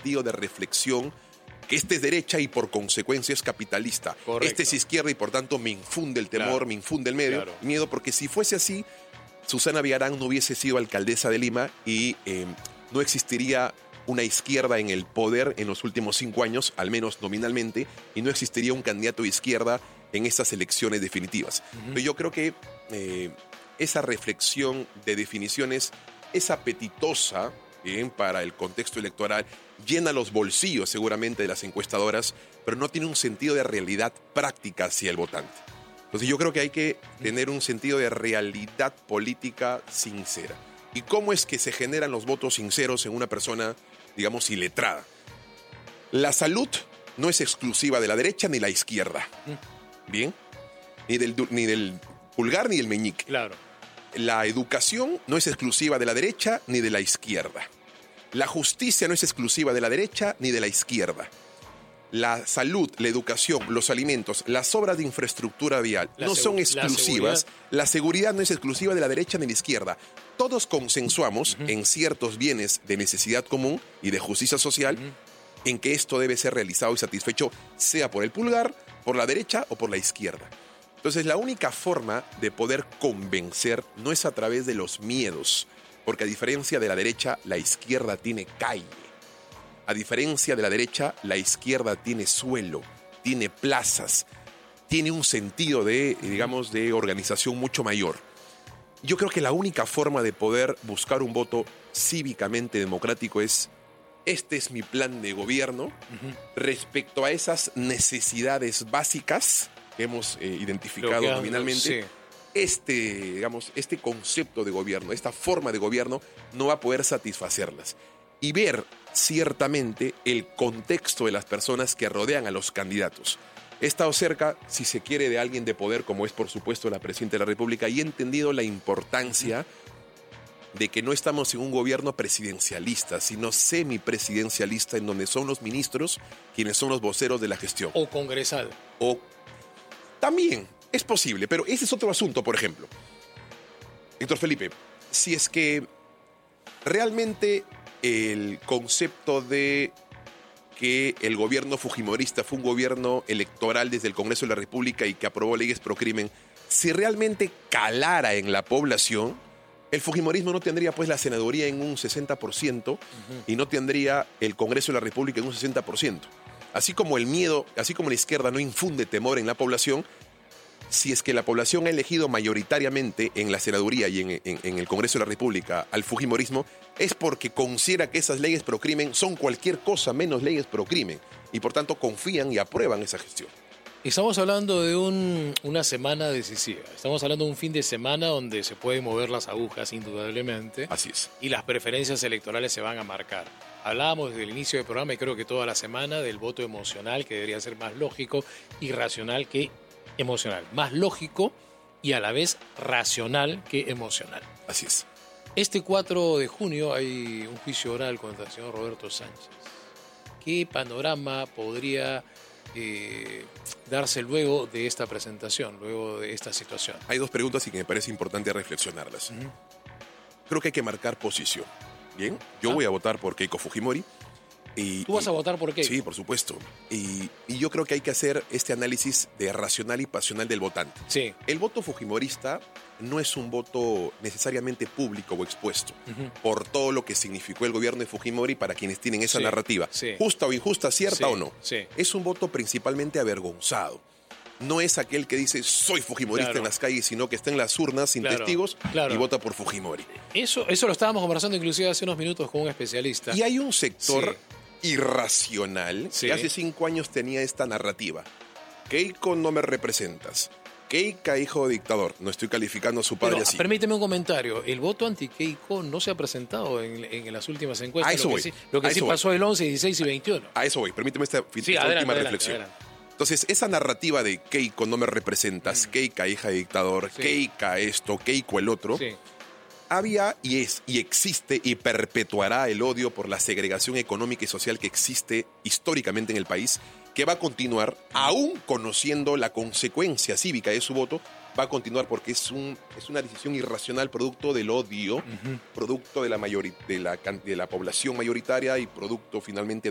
sentido de reflexión, que este es derecha y por consecuencia es capitalista. Correcto. Este es izquierda y por tanto me infunde el temor, Claro. me infunde el miedo, porque si fuese así, Susana Villarán no hubiese sido alcaldesa de Lima y no existiría una izquierda en el poder en los últimos 5 años, al menos nominalmente, y no existiría un candidato de izquierda en estas elecciones definitivas. Pero yo creo que esa reflexión de definiciones es apetitosa para el contexto electoral, llena los bolsillos seguramente de las encuestadoras, pero no tiene un sentido de realidad práctica hacia el votante. Entonces yo creo que hay que tener un sentido de realidad política sincera. ¿Y cómo es que se generan los votos sinceros en una persona, digamos, iletrada? La salud no es exclusiva de la derecha ni la izquierda. ¿Bien? Ni del pulgar ni del meñique. Claro. La educación no es exclusiva de la derecha ni de la izquierda. La justicia no es exclusiva de la derecha ni de la izquierda. La salud, la educación, los alimentos, las obras de infraestructura vial no son exclusivas. La seguridad no es exclusiva de la derecha ni de la izquierda. Todos consensuamos en ciertos bienes de necesidad común y de justicia social en que esto debe ser realizado y satisfecho, sea por el pulgar, por la derecha o por la izquierda. Entonces, la única forma de poder convencer no es a través de los miedos, porque a diferencia de la derecha, la izquierda tiene calle. A diferencia de la derecha, la izquierda tiene suelo, tiene plazas, tiene un sentido de, digamos, de organización mucho mayor. Yo creo que la única forma de poder buscar un voto cívicamente democrático es: este es mi plan de gobierno respecto a esas necesidades básicas que hemos identificado nominalmente. Sí. Este concepto de gobierno, esta forma de gobierno no va a poder satisfacerlas. Y ver ciertamente el contexto de las personas que rodean a los candidatos. He estado cerca, si se quiere, de alguien de poder, como es por supuesto la Presidenta de la República, y he entendido la importancia de que no estamos en un gobierno presidencialista, sino semipresidencialista, en donde son los ministros quienes son los voceros de la gestión. O congresal. O también es posible, pero ese es otro asunto, por ejemplo. Héctor Felipe, si es que realmente el concepto de que el gobierno fujimorista fue un gobierno electoral desde el Congreso de la República y que aprobó leyes pro crimen, si realmente calara en la población, el fujimorismo no tendría pues la senaduría en un 60% y no tendría el Congreso de la República en un 60%. Así como el miedo, así como la izquierda no infunde temor en la población, si es que la población ha elegido mayoritariamente en la senaduría y en el Congreso de la República al fujimorismo, es porque considera que esas leyes pro crimen son cualquier cosa menos leyes pro crimen y por tanto confían y aprueban esa gestión. Estamos hablando de una semana decisiva. Estamos hablando de un fin de semana donde se pueden mover las agujas, indudablemente. Así es. Y las preferencias electorales se van a marcar. Hablábamos desde el inicio del programa y creo que toda la semana del voto emocional, que debería ser más lógico y racional que emocional. Más lógico y a la vez racional que emocional. Así es. Este 4 de junio hay un juicio oral contra el señor Roberto Sánchez. ¿Qué panorama podría darse luego de esta presentación, luego de esta situación? Hay dos preguntas y que me parece importante reflexionarlas. Creo que hay que marcar posición. Bien, yo voy a votar por Keiko Fujimori. ¿Tú vas a votar por Keiko? Sí, por supuesto. Y yo creo que hay que hacer este análisis de racional y pasional del votante. Sí. El voto fujimorista no es un voto necesariamente público o expuesto por todo lo que significó el gobierno de Fujimori para quienes tienen esa narrativa. Sí. Justa o injusta, cierta o no. Sí. Es un voto principalmente avergonzado. No es aquel que dice soy fujimorista en las calles, sino que está en las urnas sin testigos y vota por Fujimori. Eso lo estábamos conversando inclusive hace unos minutos con un especialista. Y hay un sector irracional que hace 5 años tenía esta narrativa. Keiko, no me representas. Keiko, hijo de dictador. No estoy calificando a su padre así. Permíteme un comentario. El voto anti-Keiko no se ha presentado en las últimas encuestas. A eso voy. Lo que sí pasó el 11, 16 y 21. A eso voy. Permíteme esta última reflexión. Adelante. Entonces, esa narrativa de Keiko, no me representas, Keiko, hija de dictador, Keiko esto, Keiko el otro, había y existe y perpetuará el odio por la segregación económica y social que existe históricamente en el país, que va a continuar, aún conociendo la consecuencia cívica de su voto, va a continuar porque es una decisión irracional producto del odio, producto de la población mayoritaria y producto finalmente